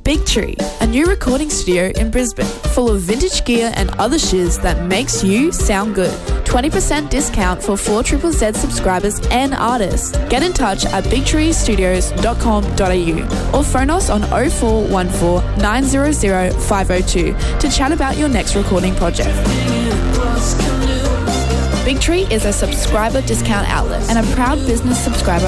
Big Tree, a new recording studio in Brisbane, full of vintage gear and other shiz that makes you sound good. 20% discount for 4ZZZ subscribers and artists. Get in touch at bigtreestudios.com.au or phone us on 0414 900 502 to chat about your next recording project. Big Tree is a subscriber discount outlet and a proud business subscriber